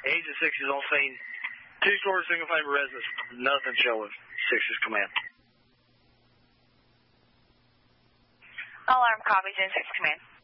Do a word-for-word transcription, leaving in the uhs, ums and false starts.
Agent six is on scene. Two-story single-family residence. Nothing showing. six is command. Alarm copy, Gen six command.